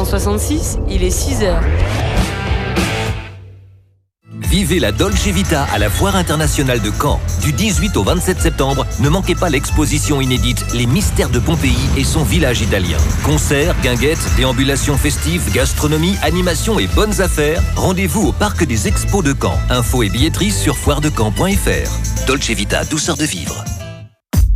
166, il est 6h. Vivez la Dolce Vita à la Foire internationale de Caen. Du 18 au 27 septembre, ne manquez pas l'exposition inédite Les mystères de Pompéi et son village italien. Concerts, guinguettes, déambulations festives, gastronomie, animation et bonnes affaires. Rendez-vous au Parc des Expos de Caen. Infos et billetterie sur foiredecaen.fr. Dolce Vita, douceur de vivre.